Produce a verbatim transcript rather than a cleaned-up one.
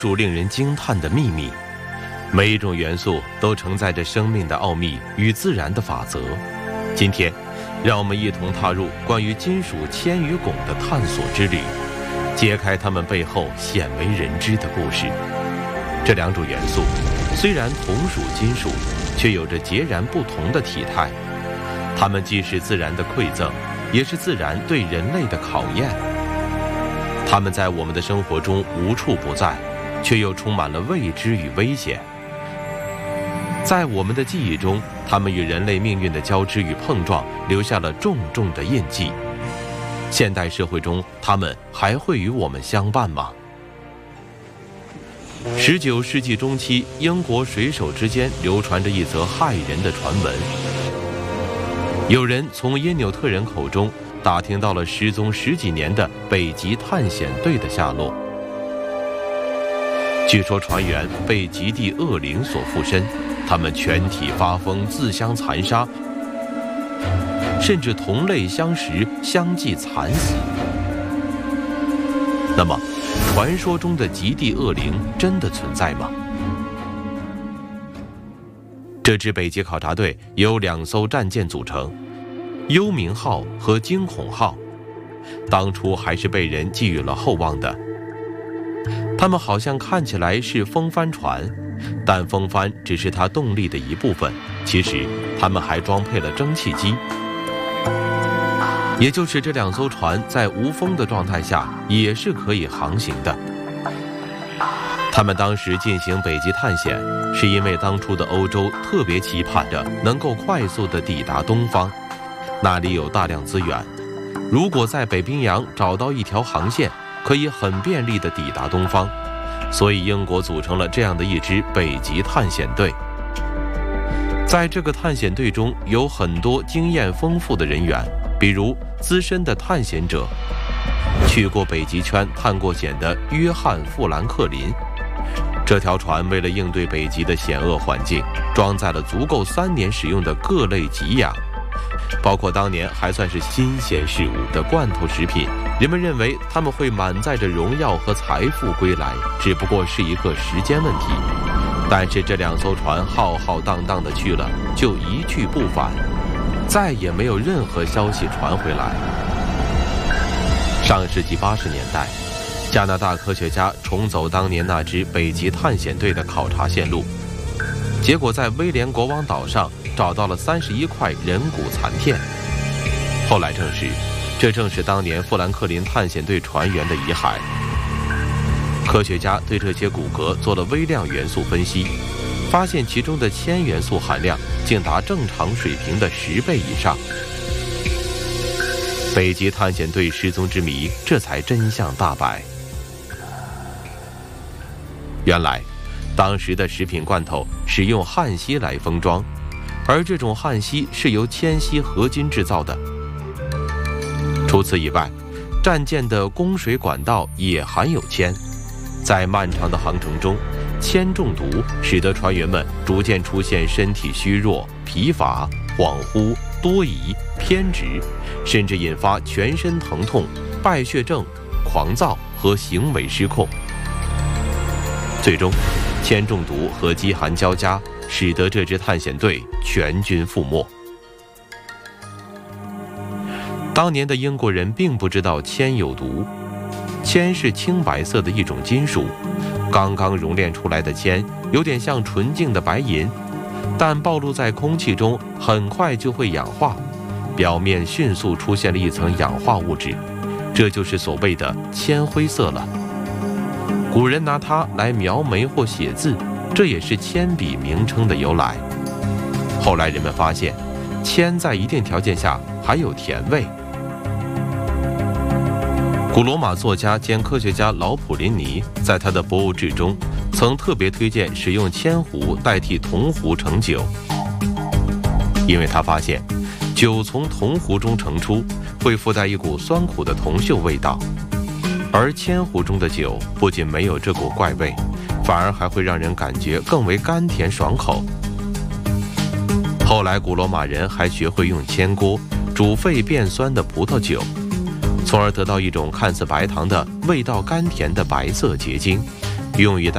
数令人惊叹的秘密。每一种元素都承载着生命的奥秘与自然的法则。今天，让我们一同踏入关于金属铅与汞的探索之旅，揭开它们背后鲜为人知的故事。这两种元素虽然同属金属，却有着截然不同的体态。它们既是自然的馈赠，也是自然对人类的考验。它们在我们的生活中无处不在，却又充满了未知与危险。在我们的记忆中，它们与人类命运的交织与碰撞留下了重重的印记。现代社会中，它们还会与我们相伴吗？十九世纪中期，英国水手之间流传着一则骇人的传闻。有人从因纽特人口中打听到了失踪十几年的北极探险队的下落。据说船员被极地恶灵所附身，他们全体发疯，自相残杀，甚至同类相食，相继惨死。那么，传说中的极地恶灵真的存在吗？这支北极考察队由两艘战舰组成，幽冥号和惊恐号，当初还是被人寄予了厚望的。它们好像看起来是风帆船，但风帆只是它动力的一部分，其实它们还装配了蒸汽机。也就是这两艘船在无风的状态下也是可以航行的。他们当时进行北极探险，是因为当初的欧洲特别期盼着能够快速地抵达东方，那里有大量资源。如果在北冰洋找到一条航线，可以很便利地抵达东方，所以英国组成了这样的一支北极探险队。在这个探险队中有很多经验丰富的人员，比如资深的探险者，去过北极圈探过险的约翰·富兰克林。这条船为了应对北极的险恶环境，装载了足够三年使用的各类给养，包括当年还算是新鲜事物的罐头食品。人们认为他们会满载着荣耀和财富归来，只不过是一个时间问题。但是这两艘船浩浩荡荡地去了，就一去不返，再也没有任何消息传回来。上世纪八十年代，加拿大科学家重走当年那支北极探险队的考察线路，结果在威廉国王岛上找到了三十一块人骨残片。后来证实，这正是当年富兰克林探险队船员的遗骸。科学家对这些骨骼做了微量元素分析，发现其中的铅元素含量竟达正常水平的十倍以上。北极探险队失踪之谜这才真相大白。原来，当时的食品罐头使用焊锡来封装，而这种焊锡是由铅锡合金制造的。除此以外，战舰的供水管道也含有铅。在漫长的航程中，铅中毒使得船员们逐渐出现身体虚弱、疲乏、恍惚、多疑、偏执，甚至引发全身疼痛、败血症、狂躁和行为失控。最终，铅中毒和饥寒交加，使得这支探险队全军覆没。当年的英国人并不知道铅有毒。铅是青白色的一种金属，刚刚熔炼出来的铅有点像纯净的白银，但暴露在空气中很快就会氧化，表面迅速出现了一层氧化物质，这就是所谓的铅灰色了。古人拿它来描眉或写字，这也是铅笔名称的由来。后来人们发现，铅在一定条件下还有甜味。古罗马作家兼科学家老普林尼在他的《博物志》中，曾特别推荐使用铅壶代替铜壶盛酒，因为他发现，酒从铜壶中盛出，会附带一股酸苦的铜锈味道，而铅壶中的酒不仅没有这股怪味，反而还会让人感觉更为甘甜爽口。后来古罗马人还学会用铅锅煮沸变酸的葡萄酒，从而得到一种看似白糖的味道甘甜的白色结晶，用于代